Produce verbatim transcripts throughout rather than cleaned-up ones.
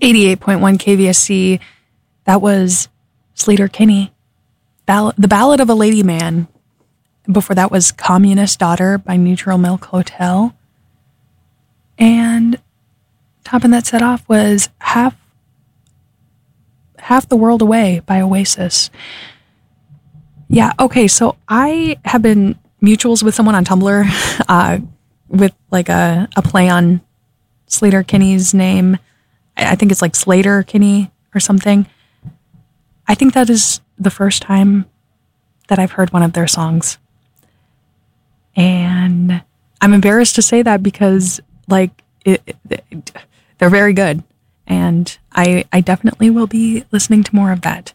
eighty-eight point one K V S C. That was Sleater-Kinney, Ball- The Ballad of a Lady Man. Before that was Communist Daughter by Neutral Milk Hotel. And topping that set off was Half Half the World Away by Oasis. Yeah, okay, so I have been mutuals with someone on Tumblr uh, with like a, a play on Sleater-Kinney's name. I think it's like Slater-Kinney or something. I think that is the first time that I've heard one of their songs. And I'm embarrassed to say that because like it, it, they're very good. And I I definitely will be listening to more of that.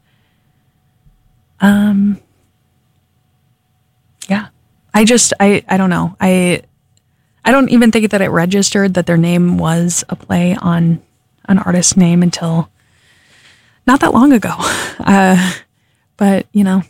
Um yeah. I just I I don't know. I I don't even think that it registered that their name was a play on an artist's name until not that long ago. Uh, but, you know,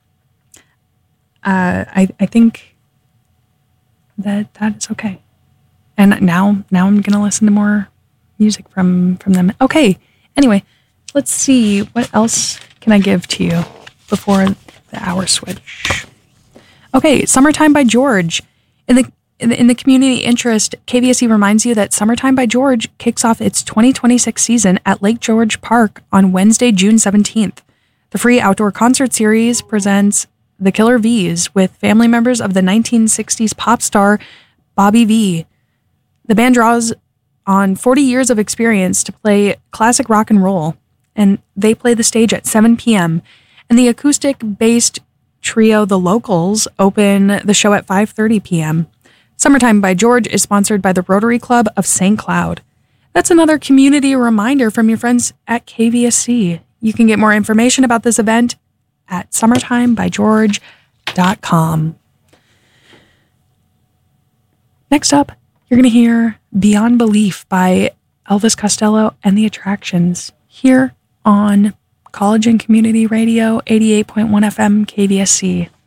uh, I I think that that is okay. And now now I'm going to listen to more music from, from them. Okay. Anyway, let's see. What else can I give to you before the hour switch? Okay, Summertime by George. In the In the, in the community interest, K V S C reminds you that Summertime by George kicks off its twenty twenty-six season at Lake George Park on Wednesday, June seventeenth. The free outdoor concert series presents the Killer V's with family members of the nineteen sixties pop star Bobby V. The band draws on forty years of experience to play classic rock and roll, and they play the stage at seven p.m. And the acoustic-based trio The Locals open the show at five thirty p.m. Summertime by George is sponsored by the Rotary Club of Saint Cloud. That's another community reminder from your friends at K V S C. You can get more information about this event at summertime by george dot com. Next up, you're going to hear Beyond Belief by Elvis Costello and the Attractions here on College and Community Radio, eighty-eight point one F M K V S C.